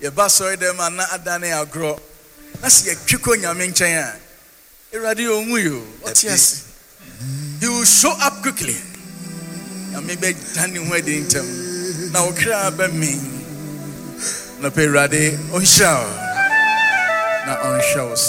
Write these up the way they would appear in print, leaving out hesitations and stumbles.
ba sorry dem ana adane agro na se ye twiko nyame nchen a Erade onwu yo otias he will show up quickly nyame be dane ho ade ntem na okra ba me na pe Erade on show na on shows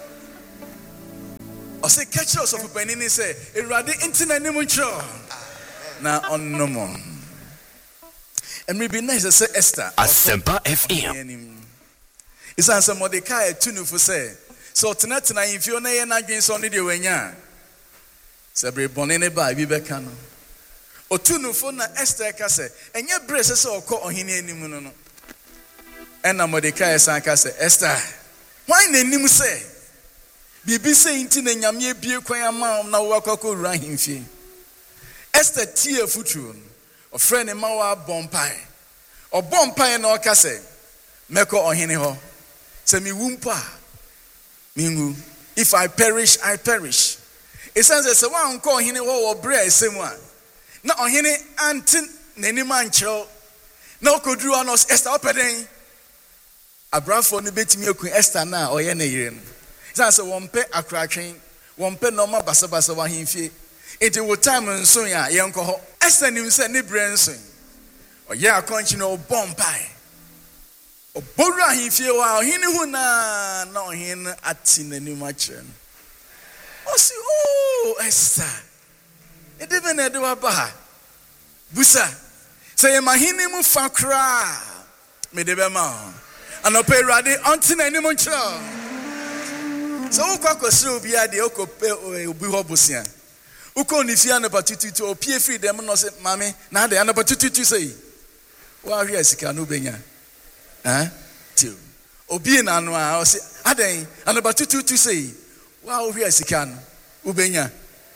o say catch us of penini say Erade intina nim ncho na on no more. And maybe nice say Esther. Asempa FM. It's answer Mordecai tunu for say. So tonight if you na na dwen so ne de wanya. Sabre bonene ba bi be ka no. Otunu for na Esther ka say, enye brace say okọ ohene anim no no. And Mordecai san ka say, Esther, why na anim say? Bibi say inti na nyame abie kwan ama na wo akọ wura himfie. Esther tie futu. A friend in Mawa Bompai. Or Bompai no Kase. Meko ohene ho. Say me wumpa. Mingu. If I perish, I perish. It says there's one call hine ho or bre same one. Na ohene antin neni mancho. Na kodru anos Esther opeden. Abrafo no betimi akun Esther na oye na yire no. It says wompe akratwen. Wompe normal basabasa wa himfie. It will time and soon ya yanko. Esther nim say ne brain soon. O ya akonchi no bompai. O bora himfie wa hini hu na hin ati n'anim akyere. O si oh Esther. E de be na de wa ba. Busa. Say ma hini mu fa kra. Me de be ma. Anope Erade onti n'anim nkyere. So ukwa kwesi obi ade okope obi ho bosia. Uko nifia na patututu opie free dem no se mame na de na patututu sei wa hwe sika no benya ti obi na no a o se aden na patututu sei wa hwe sika no ubenya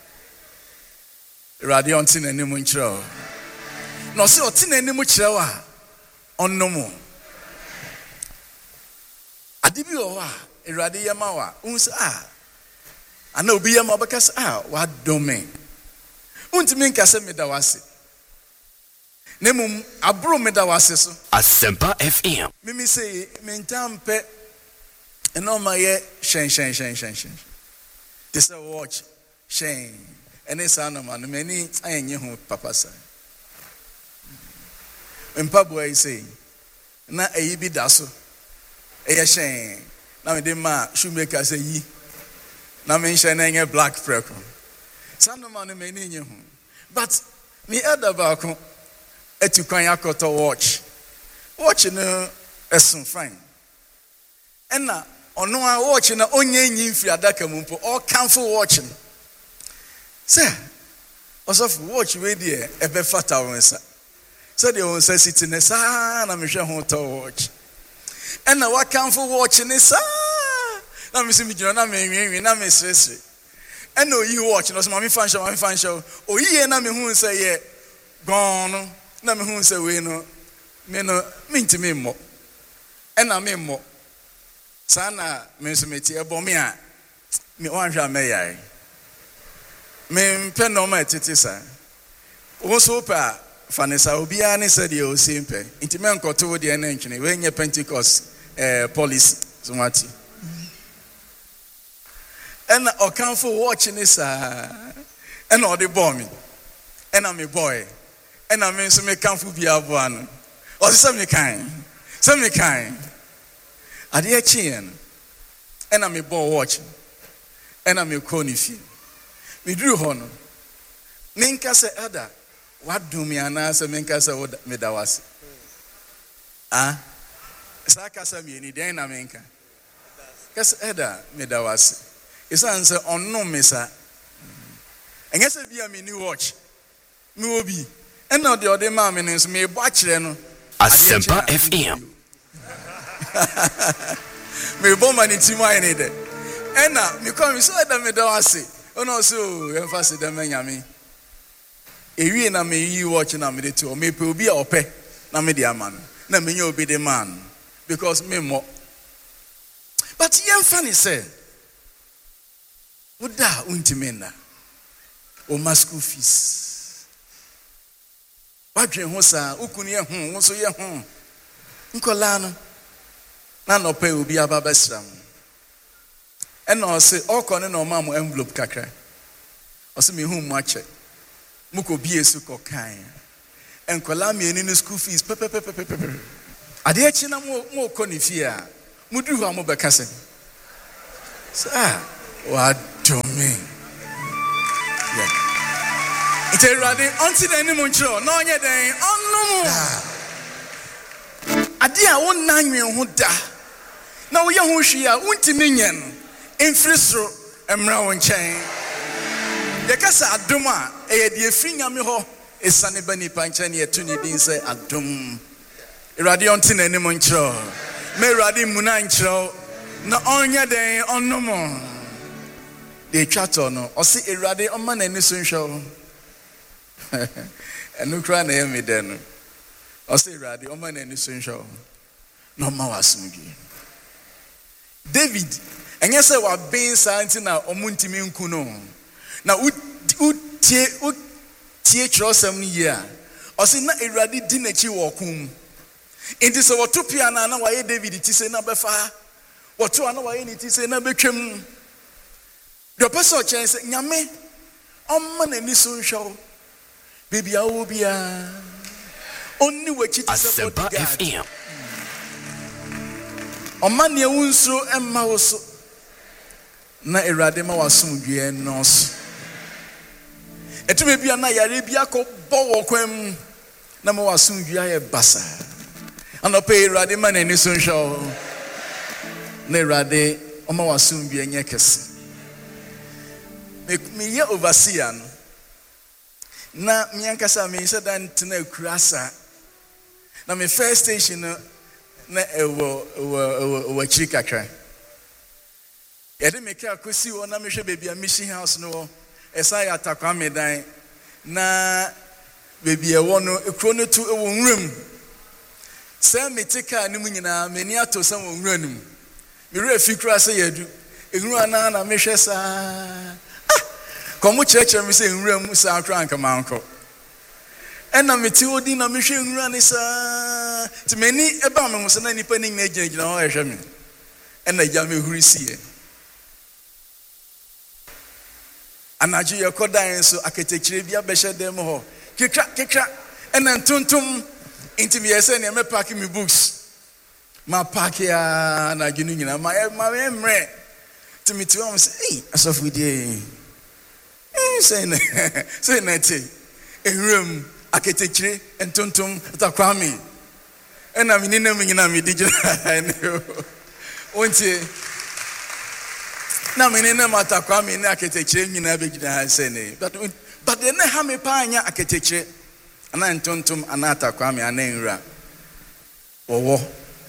Erade onti na nim nkyerɛ no se oti na nim kyerɛ wa onnomo adibi o wa Erade yema wa unsa ana obi yema obekas wa dome untimi nkase medawase nemum abro medawase so Asempa FM mimi say mentampe enoma ye shen this a watch shen ene sana man many ayenye ho papa sa empabo ai say na eyi bi daso eye shen na me de ma shoemaker say yi na mention na black freckle. Some man many nye ho. But me elder baako etu kwan akoto watch. Watch no esun fine. Ena ono a watch na onye nyi mfiri adaka mu mpo all canful watching. Say osofu watch we there ebe fata wonsa. So the wonsa sit ne sa na mehwe ho to watch. Ena wa canful watch ne sa na me simi jina na me nwi na me sese ena oyi watch no so mami fansha oyi na me hu say ye gone na me hu say we no me no mintimi mo ena me mo sana me so meti ebo me a me wan hwa me yai me mpe no ma tete sa wo so pa fanesa obi a ne se de o simple intime nkoto de na ntwene we nye Pentecost policy so mati and I come for watching this and all the bombing and I'm a boy and I mean so me come for be a one or some kind at the chin and I'm a boy watching and I'm a conifi me drew honor minka say other what do me and answer minka say what me that was saka say me ni den na minka kas other me that was it's answer on no mesa. And yes, be a mini watch. Me obi. And now the other man is me watch no. Asempa FM. Me bomb and it's my need. And now me come so that me don't say. Oh no, so emphasis the man yami. Ewi na me you watch na me to me pe obi a ope na me the man. Na me you be the man because me more. But yen funny say Uda untimena. O school fees. Wadwe ho sa ukunu ye ho so ye ho. Nkola no. na no pay obi aba besram and no say all corner no mam envelope kakra o say me hu mu ache muko bie su ko kan en kola me ni school fees pe ade achi na mo ko ni fie a mudu hu am be kase what do me yeah it's a ready until the any moncho no nya den onum ade a won nanwen ho da na wo ye ho hwi a untimi nyen emfrisro emra won chen ye kasa adom a e de efri nyame ho esane bani panchen ye tuni din say adom ready until the any moncho me ready muna nchro na onya den onum de twato no o se erade o ma na ni so nhwo enu kra na yemi den o se erade o ma na ni so nhwo no ma wasumgi David enye se wa ben santi na omuntimi nku no na utie trosam ni ye a o se na erade di na chi wo kum enti se wotopia na wa ye David ti se na befa woto ana wa ye ni ti se na betwam the person chance nyame omma na ni so nhwo baby awo bia onni wachi ti se Asempa FM omma ne wunso emma wo so na erade ma wasom dwe no so etime bia na yare bia ko bowo kwam na ma wasom dwe aye basa ana pe erade ma na ni so nhwo na erade omma wasom dwe nye kese me ye overseer no na me ankasa me said dan tena kurasa na me first station na ewo chikakra yede me ka kosi wo na me hwe baby a mission house no esa ya takwa me dan na baby e wo no ekro no tu ewo nwuram se me tika ni mu nyina me ni ato se wo nwuram me re fi kurasa yadu ehuru ana na me hwe sa komu cheche mi se nwura mu sa akra anka manko ena meti odi na me hwe nwura ni sa ti meni eba me ho se na nipa ni na gina ho ehwe me ena ja me huri sie anaji yekodan so aketekire bia behye dem ho kekra ena ntontom inti me yese ne me pack me books ma pack ya na ginu nyina ma emre ti meti wo se asofu die say na te ehrum aketekire entontom takwami ena mini na mini na mi digina onti na mini na matakwami na aketekire nyina begina say ne but the na ha me pa anya aketekire ana entontom ana takwami ana enra owo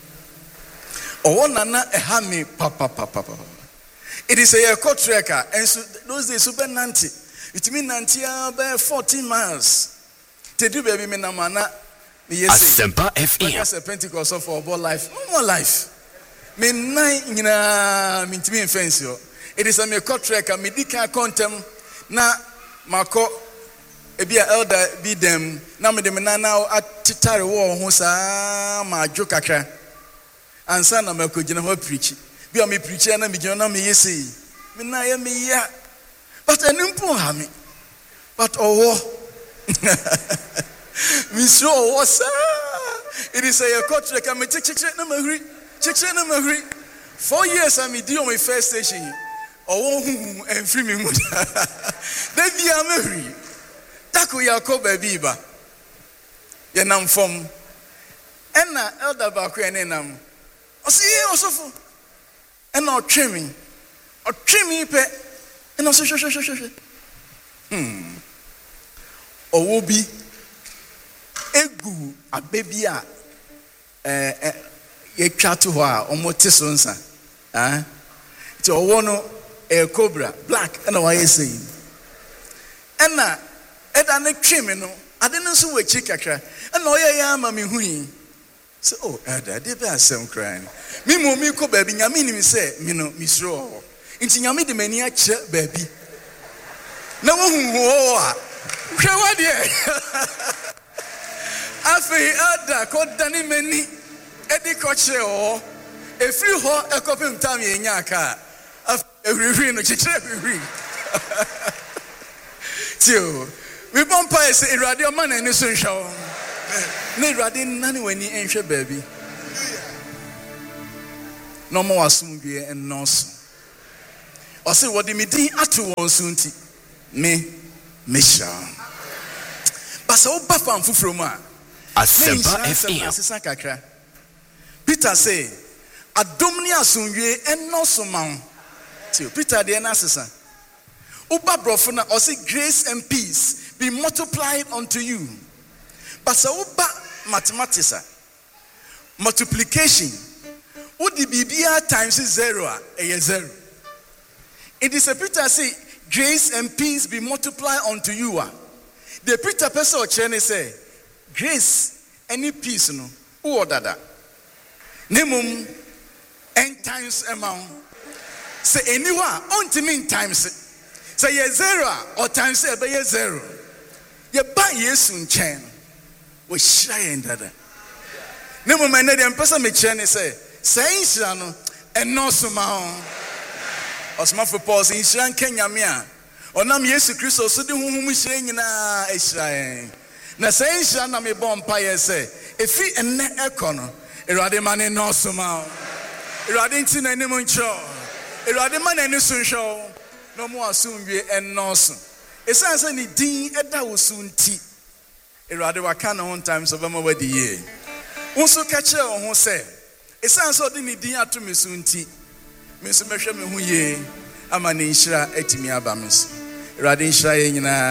na na ha me papa it is a co-tracker and so those days super nanti it mean nanti about 14 miles te do baby me na mana me yes Asempa FM as a Pentecost for about life no more life me nine nyina me ntimi fence yo it is a me co-tracker me dika contem na mako ebia elder be them na me dem na now atitare wo ho sa ma adwo kakra ansa na mako gina ho preach bi am preacher na me gina na me yesi me na ya me ya but enimpo ha me but owo me so owo sa it is a contract me cheche na mahuri 4 years am di on my first station owo hu enfri me mu da bia mahuri tako yakob biba ye nam fom ena elder ba ko ene nam osi osofo ena otwemi pe ena so owo bi egu abebi a ye twa to ho a omote so nsa ti owo no cobra black ena wa yesi ena eda ne twemi no ade no so wachi kakra ena oye ya ama me hui so eda de be asem kran mi mo mi ko baabi nyame ni mi se mi no mi sro nti nyame de mani a kire baabi na wo hu a hwe wa de afi ada ko dani mani edi ko kire o If you hold a copy of time in your car, every no chichiri. So, we bump us a radio man and a social. Ne radin nani when you ensure baby. No more assume and nonsense. Or say what the meeting at one soon me Misha. But so bafam fufroma. Asempa FM. Peter say, Adomni asunye and no so man. Peter the answer. Uba brofuna or say grace and peace be multiplied unto you. But so uba mathematics multiplication. Would the BBR times 0 a 0? It is a Peter say, grace and peace be multiplied unto you. The Peter person say, grace any peace no. Who dada? Nemum n times amount. Say anyone unto mean times. Say ye 0 or times say be 0. Ye buy yesun chain. We shine dada. Nemum and the person me chain say. Saying Shano and no Sumao. Osman for pause in Shan Kenya Mia. Or Nam Yesu Christo, so do whom we saying in Israel. Na saying Shana me bomb pie say, if he and ne econo, Eradiman and no Sumao. Eradintin and Nimuncho. Eradiman and Nisun show. No more soon be and no soon. It sounds any dean at that will soon tea. Eradawakana 1 times of over the year. Also catch her on who say. It sounds so the idea to me soon tea. Miss Mesha me who ye, Amanisha etimi abamis. Radin Shayina.